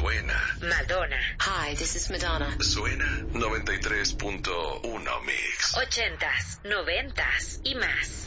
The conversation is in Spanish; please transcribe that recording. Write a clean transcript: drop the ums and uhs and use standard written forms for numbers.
Suena. Madonna. Hi, this is Madonna. Suena 93.1 Mix. 80s, 90s y más.